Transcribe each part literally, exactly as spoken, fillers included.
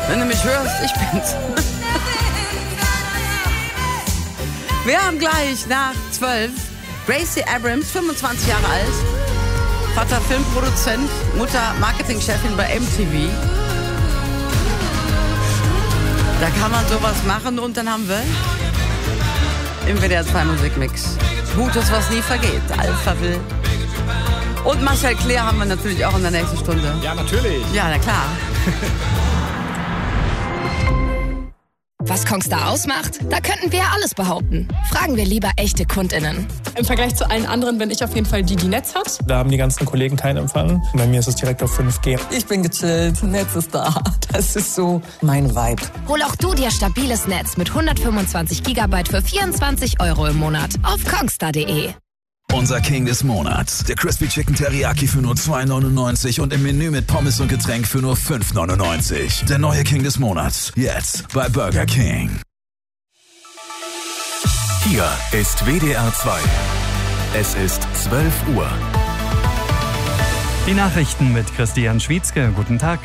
Wenn du mich hörst, ich bin's. Wir haben gleich nach zwölf Gracie Abrams, fünfundzwanzig Jahre alt, Vater Filmproduzent, Mutter Marketingchefin bei M T V. Da kann man sowas machen und dann haben wir im W D R zwei Musikmix Gutes, was nie vergeht, Alphaville. Und Marcel Claire haben wir natürlich auch in der nächsten Stunde. Ja, natürlich. Ja, na klar. Was Kongstar ausmacht? Da könnten wir ja alles behaupten. Fragen wir lieber echte KundInnen. Im Vergleich zu allen anderen bin ich auf jeden Fall die, die Netz hat. Da haben die ganzen Kollegen keinen Empfang. Bei mir ist es direkt auf fünf G. Ich bin gechillt, Netz ist da. Das ist so mein Vibe. Hol auch du dir stabiles Netz mit hundertfünfundzwanzig Gigabyte für vierundzwanzig Euro im Monat auf kongstar punkt de. Unser King des Monats. Der Crispy Chicken Teriyaki für nur zwei neunundneunzig und im Menü mit Pommes und Getränk für nur fünf neunundneunzig. Der neue King des Monats. Jetzt bei Burger King. Hier ist W D R zwei. Es ist zwölf Uhr. Die Nachrichten mit Christian Schwietzke. Guten Tag.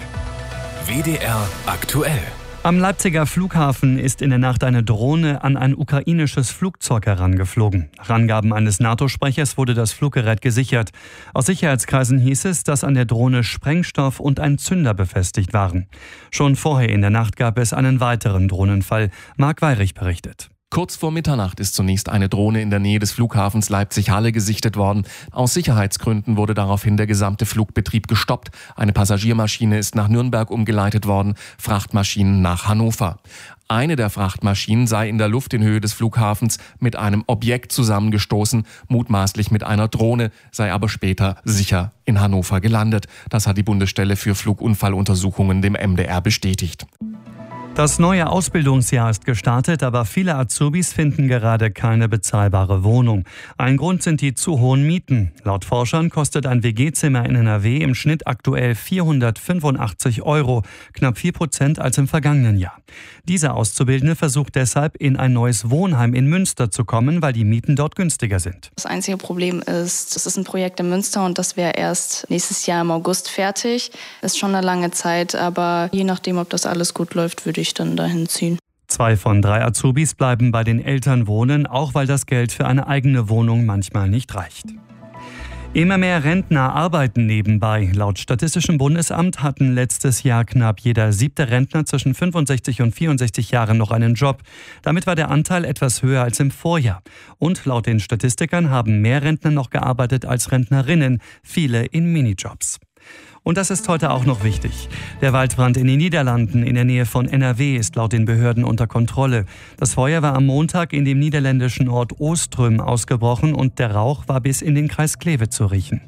W D R aktuell. Am Leipziger Flughafen ist in der Nacht eine Drohne an ein ukrainisches Flugzeug herangeflogen. Nach Angaben eines NATO-Sprechers wurde das Fluggerät gesichert. Aus Sicherheitskreisen hieß es, dass an der Drohne Sprengstoff und ein Zünder befestigt waren. Schon vorher in der Nacht gab es einen weiteren Drohnenfall. Marc Weyrich berichtet. Kurz vor Mitternacht ist zunächst eine Drohne in der Nähe des Flughafens Leipzig-Halle gesichtet worden. Aus Sicherheitsgründen wurde daraufhin der gesamte Flugbetrieb gestoppt. Eine Passagiermaschine ist nach Nürnberg umgeleitet worden, Frachtmaschinen nach Hannover. Eine der Frachtmaschinen sei in der Luft in Höhe des Flughafens mit einem Objekt zusammengestoßen, mutmaßlich mit einer Drohne, sei aber später sicher in Hannover gelandet. Das hat die Bundesstelle für Flugunfalluntersuchungen dem M D R bestätigt. Das neue Ausbildungsjahr ist gestartet, aber viele Azubis finden gerade keine bezahlbare Wohnung. Ein Grund sind die zu hohen Mieten. Laut Forschern kostet ein W G-Zimmer in N R W im Schnitt aktuell vierhundertfünfundachtzig Euro, knapp vier Prozent als im vergangenen Jahr. Diese Auszubildende versucht deshalb, in ein neues Wohnheim in Münster zu kommen, weil die Mieten dort günstiger sind. Das einzige Problem ist, es ist ein Projekt in Münster und das wäre erst nächstes Jahr im August fertig. Ist schon eine lange Zeit, aber je nachdem, ob das alles gut läuft, würde ich dann dahin ziehen. Zwei von drei Azubis bleiben bei den Eltern wohnen, auch weil das Geld für eine eigene Wohnung manchmal nicht reicht. Immer mehr Rentner arbeiten nebenbei. Laut Statistischem Bundesamt hatten letztes Jahr knapp jeder siebte Rentner zwischen fünfundsechzig und vierundsechzig Jahren noch einen Job. Damit war der Anteil etwas höher als im Vorjahr. Und laut den Statistikern haben mehr Rentner noch gearbeitet als Rentnerinnen, viele in Minijobs. Und das ist heute auch noch wichtig. Der Waldbrand in den Niederlanden in der Nähe von N R W ist laut den Behörden unter Kontrolle. Das Feuer war am Montag in dem niederländischen Ort Oostrüm ausgebrochen und der Rauch war bis in den Kreis Kleve zu riechen.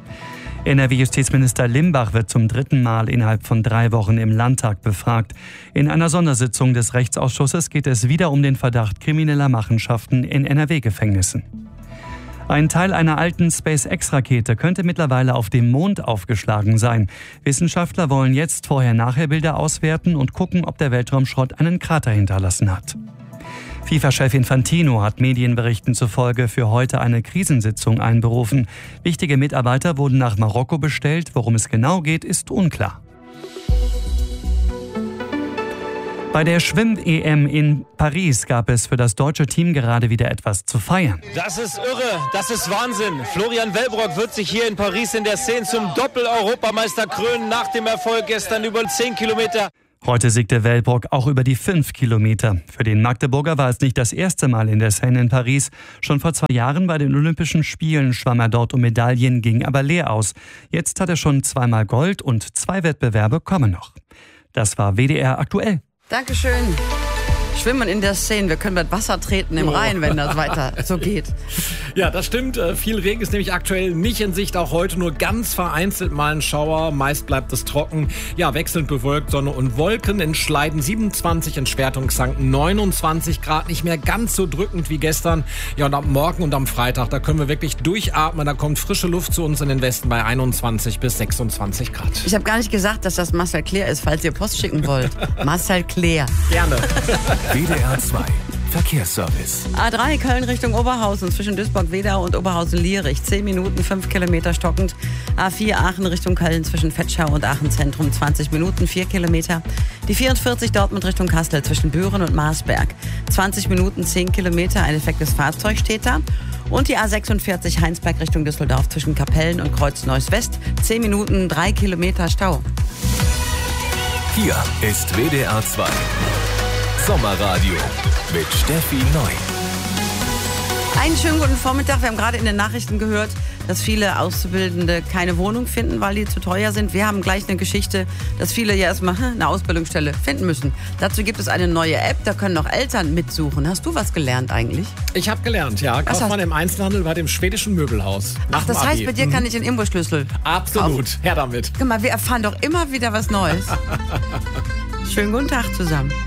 N R W-Justizminister Limbach wird zum dritten Mal innerhalb von drei Wochen im Landtag befragt. In einer Sondersitzung des Rechtsausschusses geht es wieder um den Verdacht krimineller Machenschaften in N R W-Gefängnissen. Ein Teil einer alten SpaceX-Rakete könnte mittlerweile auf dem Mond aufgeschlagen sein. Wissenschaftler wollen jetzt Vorher-Nachher-Bilder auswerten und gucken, ob der Weltraumschrott einen Krater hinterlassen hat. FIFA-Chef Infantino hat Medienberichten zufolge für heute eine Krisensitzung einberufen. Wichtige Mitarbeiter wurden nach Marokko bestellt. Worum es genau geht, ist unklar. Bei der Schwimm-E M in Paris gab es für das deutsche Team gerade wieder etwas zu feiern. Das ist irre, das ist Wahnsinn. Florian Wellbrock wird sich hier in Paris in der Szene zum Doppel-Europameister krönen nach dem Erfolg gestern über zehn Kilometer. Heute siegte Wellbrock auch über die fünf Kilometer. Für den Magdeburger war es nicht das erste Mal in der Seine in Paris. Schon vor zwei Jahren bei den Olympischen Spielen schwamm er dort um Medaillen, ging aber leer aus. Jetzt hat er schon zweimal Gold und zwei Wettbewerbe kommen noch. Das war W D R aktuell. Dankeschön. Schwimmen in der Seine. Wir können mit Wasser treten im Rhein, wenn das weiter so geht. Ja, das stimmt. Viel Regen ist nämlich aktuell nicht in Sicht. Auch heute nur ganz vereinzelt mal ein Schauer. Meist bleibt es trocken. Ja, wechselnd bewölkt, Sonne und Wolken. In Schleiden siebenundzwanzig, in Schwertungsanken neunundzwanzig Grad. Nicht mehr ganz so drückend wie gestern. Ja, und am Morgen und am Freitag, da können wir wirklich durchatmen. Da kommt frische Luft zu uns in den Westen bei einundzwanzig bis sechsundzwanzig Grad. Ich habe gar nicht gesagt, dass das Marcel Claire ist, falls ihr Post schicken wollt. Marcel Claire. Gerne. W D R zwei Verkehrsservice. A drei Köln Richtung Oberhausen zwischen Duisburg-Wedau und Oberhausen-Lierich. zehn Minuten, fünf Kilometer stockend. A vier Aachen Richtung Köln zwischen Vetschau und Aachen Zentrum. zwanzig Minuten, vier Kilometer. Die vierundvierzig Dortmund Richtung Kassel zwischen Büren und Marsberg. zwanzig Minuten, zehn Kilometer. Ein defektes Fahrzeug steht da. Und die A sechsundvierzig Heinsberg Richtung Düsseldorf zwischen Kapellen und Kreuz-Neuss-West. zehn Minuten, drei Kilometer Stau. Hier ist W D R zwei Sommerradio mit Steffi Neu. Einen schönen guten Vormittag. Wir haben gerade in den Nachrichten gehört, dass viele Auszubildende keine Wohnung finden, weil die zu teuer sind. Wir haben gleich eine Geschichte, dass viele ja erstmal eine Ausbildungsstelle finden müssen. Dazu gibt es eine neue App, da können auch Eltern mitsuchen. Hast du was gelernt eigentlich? Ich habe gelernt, ja. Kaufmann im Einzelhandel bei dem schwedischen Möbelhaus. Nach Ach, das dem heißt, Abi. bei dir Mhm. kann ich den Imbusschlüssel Absolut. kaufen. Her damit. Guck mal, wir erfahren doch immer wieder was Neues. Schönen guten Tag zusammen.